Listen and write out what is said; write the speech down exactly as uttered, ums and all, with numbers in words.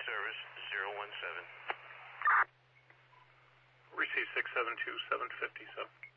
service, zero one seven. Receive six seven two, seven fifty, so.